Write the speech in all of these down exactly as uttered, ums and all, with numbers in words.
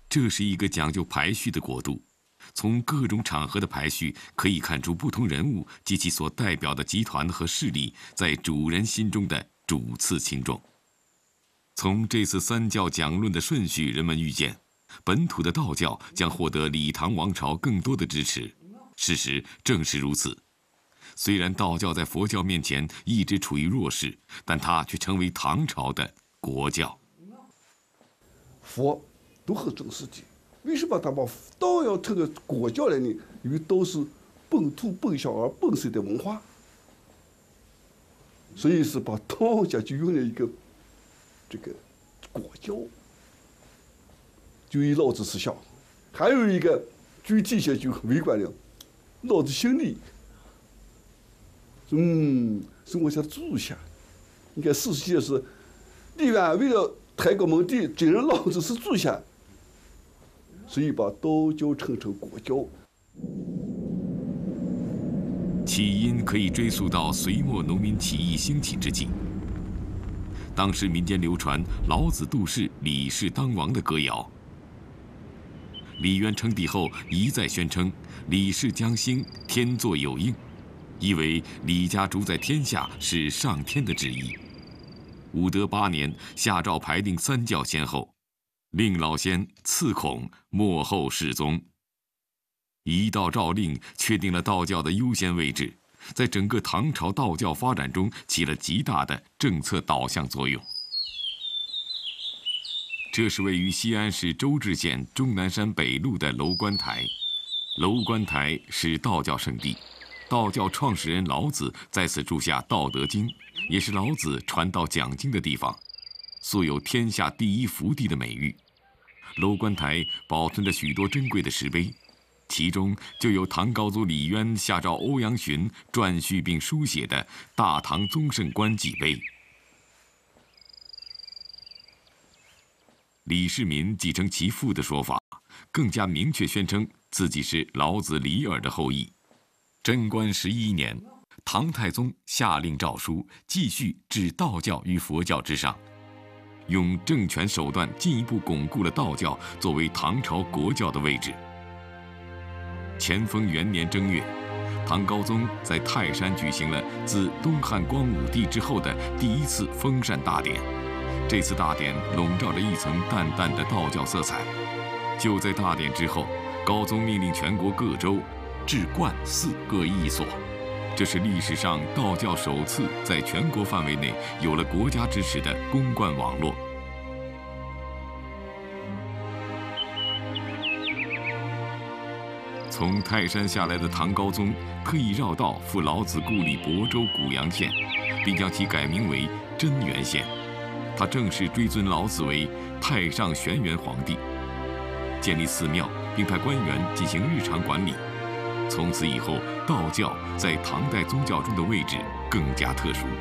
这是一个讲究排序的国度，从各种场合的排序可以看出不同人物及其所代表的集团和势力在主人心中的主次轻重。从这次三教讲论的顺序，人们预见本土的道教将获得李唐王朝更多的支持。事实正是如此。虽然道教在佛教面前一直处于弱势，但它却成为唐朝的国教。 佛都很重视的，为什么他把道要称为国教来呢？因为都是本土本小而本身的文化，所以是把道家就用了一个这个国教，就以老子思想。还有一个具体些就很微观了，老子心里。嗯，是我想注下。你看，事实就是李渊为了抬高门第，真认老子是祖先，所以把道教称成国教。 起因可以追溯到隋末农民起义兴起之际，当时民间流传老子度世、李氏当王的歌谣。李渊称帝后一再宣称李氏将兴，天作有应。以为李家主宰天下是上天的旨意。武德八年，下诏排定三教先后，令老先、次孔、末后世宗。一道诏令确定了道教的优先位置，在整个唐朝道教发展中起了极大的政策导向作用。这是位于西安市周至县终南山北麓的楼观台。楼观台是道教圣地。道教创始人老子在此著下《道德经》，也是老子传道讲经的地方，素有天下第一福地的美誉。楼观台保存着许多珍贵的石碑，其中就有唐高祖李渊下诏欧阳询撰序并书写的《大唐宗圣观记碑》。李世民继承其父的说法，更加明确宣称自己是老子李耳的后裔。贞观十一年，唐太宗下令诏书，继续置道教于佛教之上，用政权手段进一步巩固了道教作为唐朝国教的位置。乾封元年正月，唐高宗在泰山举行了自东汉光武帝之后的第一次封禅大典。这次大典笼罩着一层淡淡的道教色彩。就在大典之后，高宗命令全国各州置观寺各一所，这是历史上道教首次在全国范围内有了国家支持的公观网络。从泰山下来的唐高宗特意绕道赴老子故里亳州古阳县，并将其改名为贞元县。他正式追尊老子为太上玄元皇帝，建立寺庙，并派官员进行日常管理。从此以后，道教在唐代宗教中的位置更加特殊。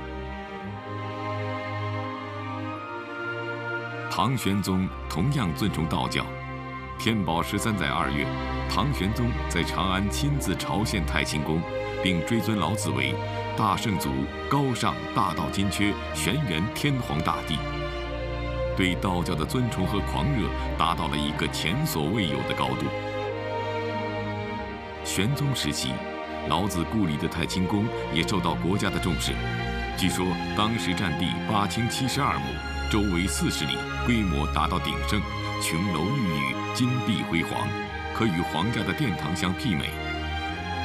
唐玄宗同样尊崇道教。天宝十三载二月，唐玄宗在长安亲自朝献太清宫，并追尊老子为大圣祖高尚大道金阙玄元天皇大帝，对道教的尊崇和狂热达到了一个前所未有的高度。玄宗时期，老子故里的太清宫也受到国家的重视。据说当时占地八顷七十二亩，周围四十里，规模达到鼎盛，琼楼玉宇，金碧辉煌，可与皇家的殿堂相媲美。